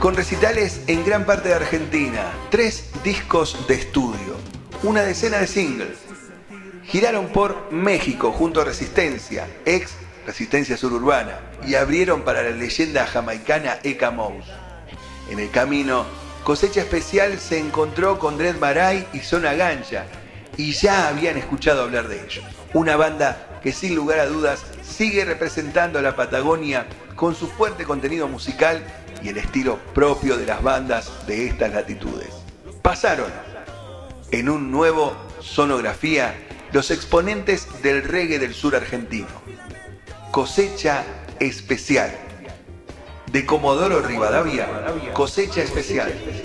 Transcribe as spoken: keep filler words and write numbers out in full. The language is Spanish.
con recitales en gran parte de Argentina, tres discos de estudio, una decena de singles. Giraron por México junto a Resistencia, ex Resistencia Suburbana, y abrieron para la leyenda jamaicana Eka Mouse. En el camino, Cosecha Especial se encontró con Dread Marai y Zona Ganja, y ya habían escuchado hablar de ellos. Una banda que sin lugar a dudas sigue representando a la Patagonia con su fuerte contenido musical y el estilo propio de las bandas de estas latitudes. Pasaron en un nuevo Sonografía los exponentes del reggae del sur argentino. Cosecha Especial. De Comodoro Rivadavia, Cosecha Especial.